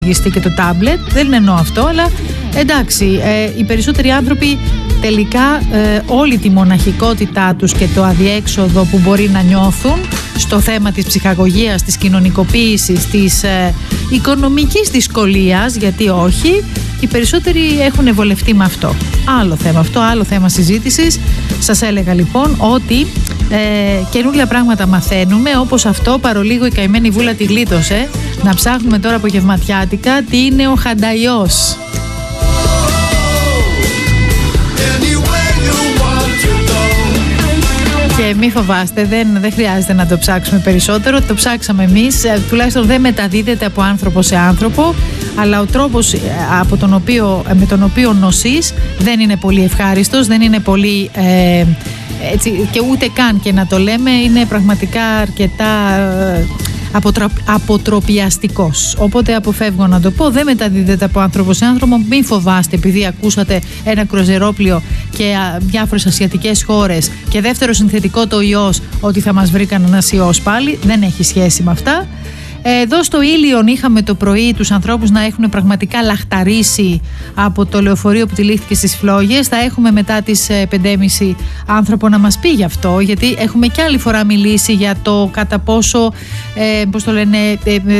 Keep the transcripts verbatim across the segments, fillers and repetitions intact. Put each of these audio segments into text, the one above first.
και το τάμπλετ, δεν εννοώ αυτό, αλλά εντάξει, ε, οι περισσότεροι άνθρωποι τελικά ε, όλη τη μοναχικότητά τους και το αδιέξοδο που μπορεί να νιώθουν στο θέμα της ψυχαγωγίας, της κοινωνικοποίησης, της ε, οικονομικής δυσκολίας, γιατί όχι, οι περισσότεροι έχουν βολευτεί με αυτό. Άλλο θέμα αυτό, άλλο θέμα συζήτησης. Σας έλεγα λοιπόν ότι ε, καινούργια πράγματα μαθαίνουμε, όπως αυτό, παρολίγο η καημένη βούλα τη γλίτωσε, να ψάχνουμε τώρα απογευματιάτικα τι είναι ο χανταϊός. Και μη φοβάστε, δεν, δεν χρειάζεται να το ψάξουμε περισσότερο. Το ψάξαμε εμείς, τουλάχιστον δεν μεταδίδεται από άνθρωπο σε άνθρωπο, αλλά ο τρόπος από τον οποίο, με τον οποίο νοσείς δεν είναι πολύ ευχάριστος, δεν είναι πολύ ε, έτσι, και ούτε καν και να το λέμε, είναι πραγματικά αρκετά ε, αποτρα, αποτροπιαστικός. Οπότε αποφεύγω να το πω, δεν μεταδίδεται από άνθρωπο σε άνθρωπο. Μην φοβάστε επειδή ακούσατε ένα κρουαζερόπλοιο και α, διάφορες ασιατικές χώρες και δεύτερο συνθετικό το ιός, ότι θα μας βρήκαν ένας ιός πάλι. Δεν έχει σχέση με αυτά. Εδώ στο Ήλιον είχαμε το πρωί τους ανθρώπους να έχουν πραγματικά λαχταρίσει από το λεωφορείο που τυλίχθηκε στις φλόγες. Θα έχουμε μετά τις πέντε και μισή άνθρωπο να μας πει γι' αυτό, γιατί έχουμε κι άλλη φορά μιλήσει για το κατά πόσο ε, πώς το λένε, ε, ε,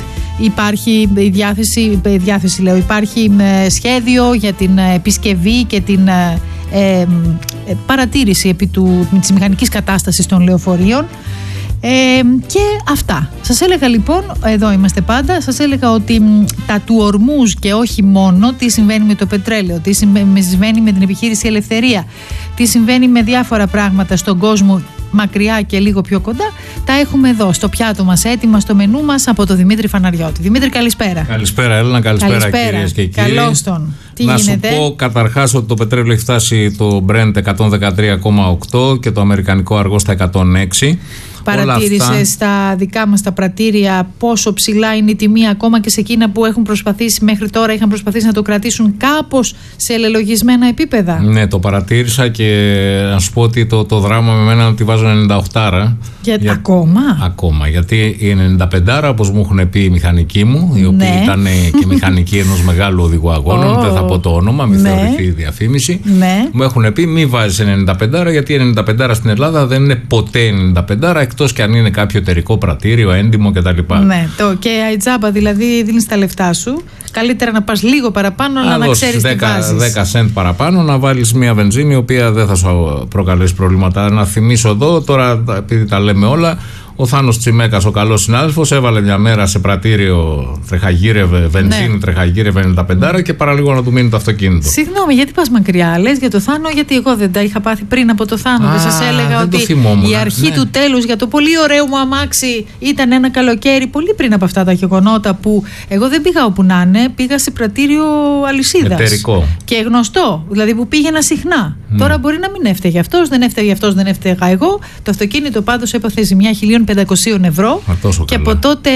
υπάρχει η διάθεση, η διάθεση λέω, υπάρχει ε, σχέδιο για την επισκευή και την ε, ε, ε, παρατήρηση επί του, της μηχανικής κατάστασης των λεωφορείων. Ε, και αυτά. Σας έλεγα λοιπόν, εδώ είμαστε πάντα, σας έλεγα ότι μ, τα του ορμούς και όχι μόνο, τι συμβαίνει με το πετρέλαιο, τι συμβαίνει με την επιχείρηση Ελευθερία, τι συμβαίνει με διάφορα πράγματα στον κόσμο μακριά και λίγο πιο κοντά, τα έχουμε εδώ στο πιάτο μας έτοιμα, στο μενού μας από τον Δημήτρη Φαναριώτη. Δημήτρη, καλησπέρα. Καλησπέρα Έλληνα, καλησπέρα, καλησπέρα κυρίες και κύριοι. Καλώς τον. Τι να γίνεται? σου πω καταρχάς ότι το πετρέλαιο έχει φτάσει το Brent εκατόν δεκατρία κόμμα οκτώ και το αμερικανικό αργό στα εκατόν έξι. Παρατήρησες αυτά... στα δικά μας τα πρατήρια πόσο ψηλά είναι η τιμή, ακόμα και σε εκείνα που έχουν προσπαθήσει μέχρι τώρα, είχαν προσπαθήσει να το κρατήσουν κάπως σε ελελογισμένα επίπεδα? Ναι, το παρατήρησα και να σου πω ότι το, το δράμα με μένα τη βάζω ενενήντα οκτώ. Για... Για... Ακόμα? Ακόμα, γιατί η ενενήντα πέντε, όπως μου έχουν πει οι μηχανικοί μου, οι οποίοι ναι. ήταν και μηχανικοί ενός μεγάλου οδηγού αγώνων, oh. δεν θα πω το όνομα, μην ναι. θεωρηθεί η διαφήμιση, ναι. μου έχουν πει μη βάζεις ενενήντα πέντε, γιατί η ενενήντα πέντε στην Ελλάδα δεν είναι ποτέ ενενήντα πέντε, εκτός και αν είναι κάποιο εταιρικό πρατήριο, έντιμο κτλ. Ναι, το, και αιτζάμπα δηλαδή δίνεις τα λεφτά σου. Καλύτερα να πας λίγο παραπάνω, αλλά να ξέρεις τι βάζεις. δέκα σεντ παραπάνω, να βάλεις μια βενζίνη η οποία δεν θα σου προκαλέσει προβλήματα. Να θυμίσω εδώ, τώρα επειδή τα λέμε όλα, ο Θάνος Τσιμέκας, ο καλός συνάδελφος, έβαλε μια μέρα σε πρατήριο, τρεχαγύρευε βενζίνη, ναι. τρεχαγύρευε ενενήντα πέντε και παραλίγο να του μείνει το αυτοκίνητο. Συγγνώμη, γιατί πας μακριά? Λες για το Θάνο, γιατί εγώ δεν τα είχα πάθει πριν από το Θάνο. Α, δεν σας έλεγα ότι η αρχή ναι. του τέλους για το πολύ ωραίο μου αμάξι ήταν ένα καλοκαίρι, πολύ πριν από αυτά τα γεγονότα, που εγώ δεν πήγα όπου να είναι, πήγα σε πρατήριο αλυσίδας. Εταιρικό. Και γνωστό, δηλαδή που πήγαινα συχνά. Ναι. Τώρα μπορεί να μην έφταιγε αυτός, δεν έφταιγε αυτός, δεν έφταιγα εγώ. Το αυτοκίνητο πάντως έπαθε ζημιά χίλια πεντακόσια ευρώ και από τότε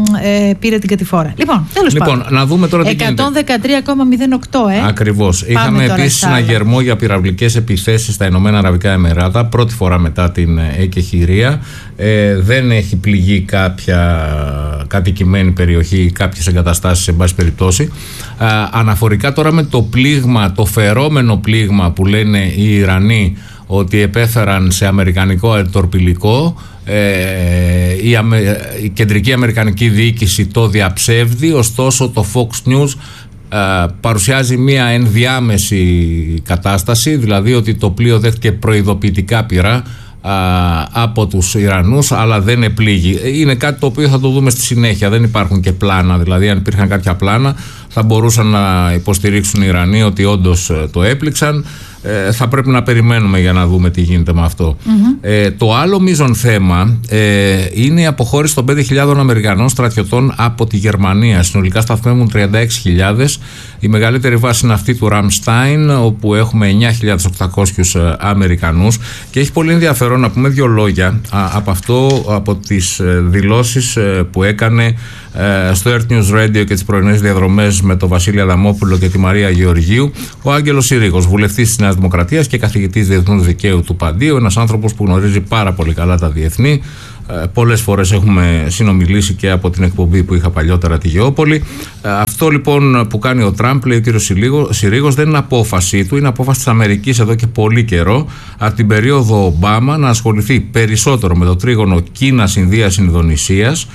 ε, πήρε την κατηφόρα. Λοιπόν, τέλος λοιπόν, πάντων. Να δούμε τώρα τι εκατόν δεκατρία κόμμα μηδέν οκτώ, ε. Ακριβώς. Είχαμε επίσης ένα γερμό για πυραυλικές επιθέσεις στα Ηνωμένα Αραβικά Εμιράτα, πρώτη φορά μετά την εκεχηρία. Ε, δεν έχει πληγεί κάποια κατοικημένη περιοχή, κάποιες εγκαταστάσεις, σε πάση περιπτώσει. Ε, αναφορικά τώρα με το πλήγμα, το φερόμενο πλήγμα που λένε οι Ιρανοί ότι επέφεραν σε αμερικανικό αεροτορπιλικό, ε, η, Αμε, η κεντρική αμερικανική διοίκηση το διαψεύδει, ωστόσο το Fox News ε, παρουσιάζει μία ενδιάμεση κατάσταση, δηλαδή ότι το πλοίο δέχτηκε προειδοποιητικά πυρά α, από τους Ιρανούς, αλλά δεν επλήγει. Είναι κάτι το οποίο θα το δούμε στη συνέχεια, δεν υπάρχουν και πλάνα, δηλαδή αν υπήρχαν κάποια πλάνα θα μπορούσαν να υποστηρίξουν οι Ιρανοί ότι όντως το έπληξαν. Ε, θα πρέπει να περιμένουμε για να δούμε τι γίνεται με αυτό. Mm-hmm. Ε, το άλλο μείζον θέμα ε, είναι η αποχώρηση των πέντε χιλιάδων Αμερικανών στρατιωτών από τη Γερμανία. Συνολικά σταθμεύουν τριάντα έξι χιλιάδες. Η μεγαλύτερη βάση είναι αυτή του Ραμστάιν, όπου έχουμε εννιά χιλιάδες οκτακόσιους Αμερικανούς. Και έχει πολύ ενδιαφέρον να πούμε δύο λόγια α, από αυτό, από τις δηλώσεις που έκανε στο Earth News Radio και τις πρωινές διαδρομές με τον Βασίλη Αδαμόπουλο και τη Μαρία Γεωργίου, ο Άγγελος Συρίγος, βουλευτής της Νέας Δημοκρατίας και καθηγητής διεθνούς δικαίου του Παντίου, ένας άνθρωπος που γνωρίζει πάρα πολύ καλά τα διεθνή. Πολλές φορές έχουμε συνομιλήσει και από την εκπομπή που είχα παλιότερα, τη Γεώπολη. Αυτό λοιπόν που κάνει ο Τραμπ, λέει ο κύριος Συρίγος, δεν είναι απόφαση του, είναι απόφαση της Αμερικής εδώ και πολύ καιρό, από την περίοδο Ομπάμα, να ασχοληθεί περισσότερο με το τρίγωνο Κίνας-Ινδίας-Ινδονησίας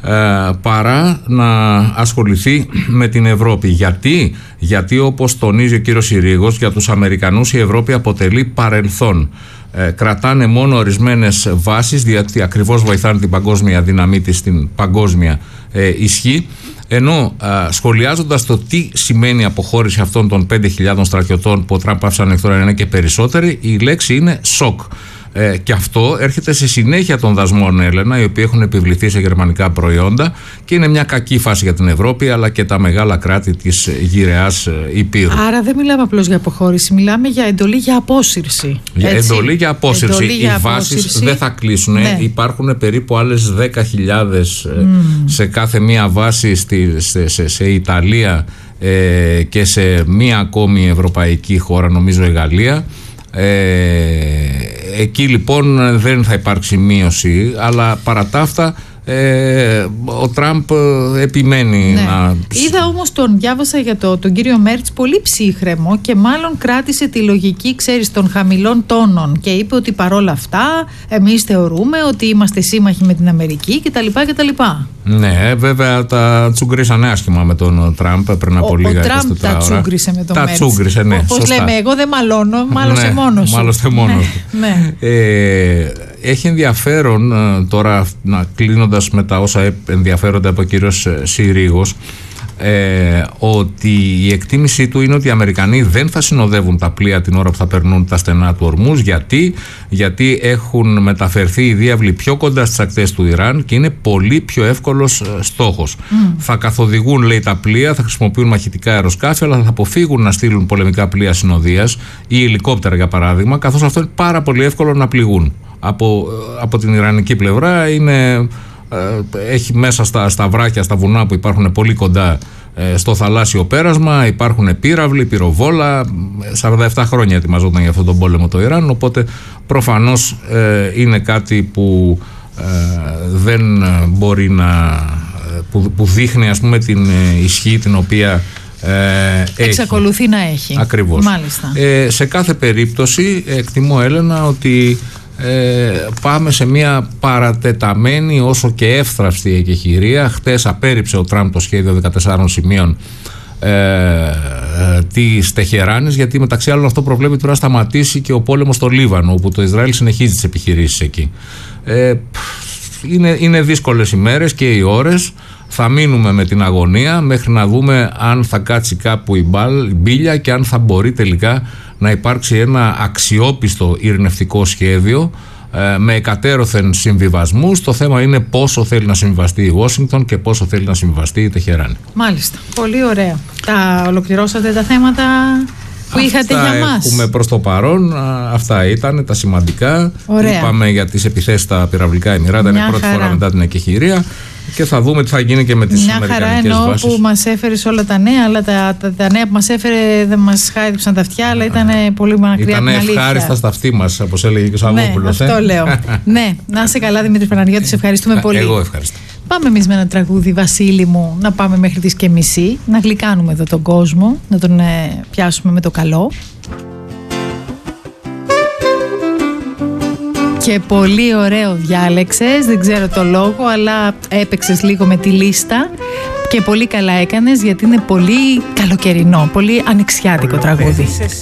παρά να ασχοληθεί με την Ευρώπη. Γιατί, Γιατί όπως τονίζει ο κύριος Συρίγος, για τους Αμερικανούς η Ευρώπη αποτελεί παρελθόν. Ε, κρατάνε μόνο ορισμένες βάσεις, διότι ακριβώς βοηθάνε την παγκόσμια δύναμή της, την παγκόσμια ε, ισχύ, ενώ ε, σχολιάζοντας το τι σημαίνει η αποχώρηση αυτών των πέντε χιλιάδων στρατιωτών που ο Τραμπ άφησε ανοιχτό να είναι και περισσότεροι, η λέξη είναι σοκ. Ε, και αυτό έρχεται σε συνέχεια των δασμών, Έλενα, οι οποίοι έχουν επιβληθεί σε γερμανικά προϊόντα, και είναι μια κακή φάση για την Ευρώπη αλλά και τα μεγάλα κράτη της γυραιάς Υπήρου. Άρα δεν μιλάμε απλώς για αποχώρηση, μιλάμε για εντολή για απόσυρση. Για εντολή για απόσυρση. Εντολή για Οι βάσεις δεν θα κλείσουν. Ναι. Υπάρχουν περίπου άλλες δέκα χιλιάδες mm. σε κάθε μία βάση στη, σε, σε, σε Ιταλία ε, και σε μία ακόμη ευρωπαϊκή χώρα, νομίζω η Γαλλία. Ε, εκεί λοιπόν δεν θα υπάρξει μείωση, αλλά παρά τα αυτά ε, ο Τραμπ επιμένει, ναι. να... Είδα όμως, τον διάβασα για το, τον κύριο Μέρτς πολύ ψύχρεμο και μάλλον κράτησε τη λογική, ξέρεις, των χαμηλών τόνων και είπε ότι παρόλα αυτά εμείς θεωρούμε ότι είμαστε σύμμαχοι με την Αμερική κτλ. κτλ. Ναι, βέβαια τα τσουγκρίσανε άσχημα με τον Τραμπ πριν από ο, λίγα είκοσι τέσσερα ώρα. Ο Τραμπ τα τσούγκρισε με τον Μέρτς. Τα τσούγκρισε, ναι. Όπως λέμε, εγώ δεν μαλώνω, μάλωσε ναι, μόνος σου. Μάλωσε μόνος του. Ναι. Ε, έχει ενδιαφέρον τώρα, να κλείνοντας με τα όσα ενδιαφέρονται από ο κύριος Συρίγος, ε, ότι η εκτίμησή του είναι ότι οι Αμερικανοί δεν θα συνοδεύουν τα πλοία την ώρα που θα περνούν τα στενά του Ορμούζ. Γιατί, γιατί έχουν μεταφερθεί οι διάβλοι πιο κοντά στις ακτές του Ιράν και είναι πολύ πιο εύκολος στόχος. Mm. Θα καθοδηγούν, λέει, τα πλοία, θα χρησιμοποιούν μαχητικά αεροσκάφη, αλλά θα αποφύγουν να στείλουν πολεμικά πλοία συνοδείας ή ελικόπτερα, για παράδειγμα, καθώς αυτό είναι πάρα πολύ εύκολο να πληγούν. Από, από την ιρανική πλευρά είναι... έχει μέσα στα, στα βράχια, στα βουνά που υπάρχουν πολύ κοντά ε, στο θαλάσσιο πέρασμα, υπάρχουν πύραυλοι, πυροβόλα. σαράντα επτά χρόνια ετοιμαζόταν για αυτόν τον πόλεμο το Ιράν, οπότε προφανώς ε, είναι κάτι που ε, δεν μπορεί να που, που δείχνει, ας πούμε, την ισχύ την οποία ε, εξακολουθεί έχει. να έχει. Ακριβώς. Μάλιστα. Ε, σε κάθε περίπτωση εκτιμώ, Έλενα, ότι Ε, πάμε σε μια παρατεταμένη όσο και εύθραυστη εκεχηρία. Χτες απέρριψε ο Τραμπ το σχέδιο δεκατεσσάρων σημείων ε, ε, της Τεχεράνης, γιατί μεταξύ άλλων αυτό προβλέπει τώρα να σταματήσει και ο πόλεμος στο Λίβανο, όπου το Ισραήλ συνεχίζει τις επιχειρήσεις εκεί. ε, είναι, είναι δύσκολες ημέρες και οι ώρες. Θα μείνουμε με την αγωνία μέχρι να δούμε αν θα κάτσει κάπου η μπίλια και αν θα μπορεί τελικά να υπάρξει ένα αξιόπιστο ειρηνευτικό σχέδιο ε, με εκατέρωθεν συμβιβασμούς. Το θέμα είναι πόσο θέλει να συμβιβαστεί η Ουάσιγκτον και πόσο θέλει να συμβιβαστεί η Τεχεράνη. Μάλιστα. Πολύ ωραία. Τα ολοκληρώσατε τα θέματα που είχατε αυτά για μας? Έχουμε προς το παρόν. Αυτά ήταν τα σημαντικά. Ωραία. Είπαμε για τις επιθέσεις στα πυραυλικά Εμιράτα, είναι πρώτη φορά μετά την εκεχηρία. Και θα δούμε τι θα γίνει και με τις Μια αμερικανικές χαρά βάσεις. Που μας έφερε όλα τα νέα, αλλά τα, τα, τα νέα που μας έφερε δεν μας χάριψαν τα αυτιά, αλλά ήταν πολύ μακριά από την αλήθεια. Ήταν ευχάριστα στα αυτή μας, όπως έλεγε και ο Σαββόπουλος. Ναι, αυτό ε? λέω. Ναι, να είσαι καλά, Δημήτρη Παναγιώτη, σε ευχαριστούμε πολύ. Εγώ ευχαριστώ. Πάμε εμείς με ένα τραγούδι, Βασίλη μου, να πάμε μέχρι τις και μισή, να γλυκάνουμε εδώ τον κόσμο, να τον ε, πιάσουμε με το καλό. Και πολύ ωραίο διάλεξες, δεν ξέρω το λόγο, αλλά έπαιξες λίγο με τη λίστα και πολύ καλά έκανες, γιατί είναι πολύ καλοκαιρινό, πολύ ανοιξιάτικο τραγούδι.